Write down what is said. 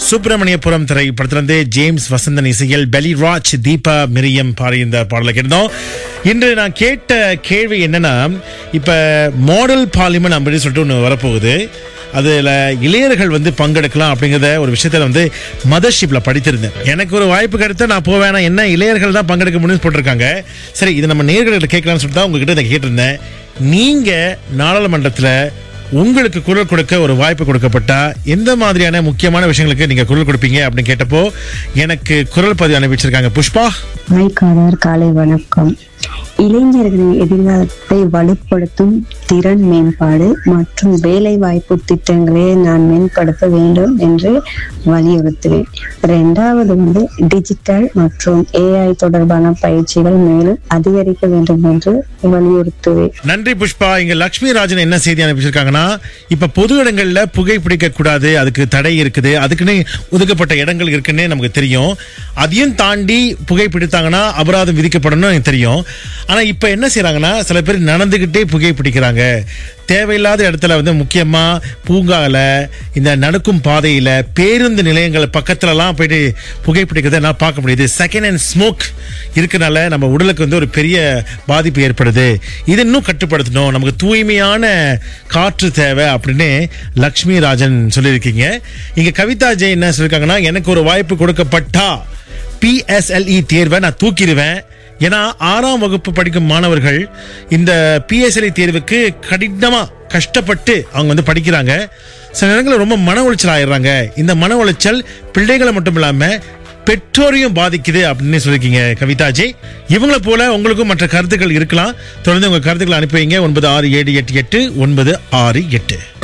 சுப்பிரமணியபுரம் திரைப்படத்திலிருந்து ஜேம்ஸ் வசந்தன் இசையில் பெலி ராஜ், தீபா மிரியம் பாடிய இந்த பாடலை கேட்டோம். இன்று நான் கேட்ட கேள்வி என்னன்னா, இப்ப மாடல் பார்லிமெண்ட் அப்படின்னு சொல்லிட்டு ஒன்று வரப்போகுது. அதுல இளையர்கள் பங்கெடுக்கலாம் அப்படிங்கறத ஒரு விஷயத்துல மதர்ஷிப்ல படித்திருந்தேன். எனக்கு ஒரு வாய்ப்பு கிடைத்தா நான் போவேன். என்ன இளையர்கள் தான் பங்கெடுக்க முடியும்னு போட்டிருக்காங்க. சரி, இது நம்ம நேயர்கள்ட்ட கேட்கலாம்னு சொல்லிட்டு தான் உங்ககிட்ட இதை கேட்டிருந்தேன். நீங்க நாடாளுமன்றத்துல உங்களுக்கு குரல் கொடுக்க ஒரு வாய்ப்பு கொடுக்கப்பட்டா எந்த மாதிரியான முக்கியமான விஷயங்களுக்கு நீங்க குரல் கொடுப்பீங்க அப்படின்னு கேட்டப்போ எனக்கு குரல் பதிவு அனுப்பிச்சிருக்காங்க. புஷ்பா. காலை வணக்கம். இளைஞர்களின் எதிர்காலத்தை வலுப்படுத்தும் திறன் மேம்பாடு மற்றும் வேலை வாய்ப்பு திட்டங்களை நான் மேம்படுத்த வேண்டும் என்று வலியுறுத்துவேன். இரண்டாவது டிஜிட்டல் மற்றும் AI தொடர்பான பயிற்சிகள் மேலும் அதிகரிக்க வேண்டும் என்று வலியுறுத்துவேன். நன்றி புஷ்பா. இங்க லட்சுமி ராஜன் என்ன செய்தி அனுப்பிச்சிருக்காங்கன்னா, இப்ப பொது இடங்கள்ல புகைப்பிடிக்க கூடாது, அதுக்கு தடை இருக்குது, அதுக்குன்னு ஒதுக்கப்பட்ட இடங்கள் இருக்குன்னு நமக்கு தெரியும். அதையும் தாண்டி புகைப்பிடித்தாங்கன்னா அபராதம் விதிக்கப்படணும் எனக்கு தெரியும். ஆனா இப்ப என்ன செய்யறாங்கன்னா, சில பேர் நடந்துகிட்டே புகைப்பிடிக்கிறாங்க. தேவையில்லாத இடத்துல முக்கியமா பூங்கால, இந்த நடக்கும் பாதையில, பேருந்து நிலையங்கள் பக்கத்துல எல்லாம் போயிட்டு புகைப்பிடிக்கிறத நான் பார்க்க முடியுது. செகண்ட் ஹேண்ட் ஸ்மோக் இருக்கனால நம்ம உடலுக்கு ஒரு பெரிய பாதிப்பு ஏற்படுது. இது இன்னும் கட்டுப்படுத்தணும், நமக்கு தூய்மையான காற்று தேவை அப்படின்னு லட்சுமி ராஜன் சொல்லியிருக்கீங்க. இங்க கவிதா ஜெய் என்ன சொல்லிருக்காங்கன்னா, எனக்கு ஒரு வாய்ப்பு கொடுக்கப்பட்டா PSLE தேர்வை நான் தூக்கிடுவேன். ஏன்னா 6ஆம் வகுப்பு படிக்கும் மாணவர்கள் இந்த PSLE தேர்வுக்கு கடினமா கஷ்டப்பட்டு அவங்க படிக்கிறாங்க. சில நேரங்களில் ரொம்ப மன உளைச்சல் ஆயிடுறாங்க. இந்த மன உளைச்சல் பிள்ளைகளை மட்டும் இல்லாம பெற்றோரையும் பாதிக்குது அப்படின்னு சொல்லிருக்கீங்க கவிதாஜி. இவங்களை போல உங்களுக்கும் மற்ற கருத்துக்கள் இருக்கலாம். தொடர்ந்து உங்க கருத்துக்களை அனுப்பி வைங்க. 96788968.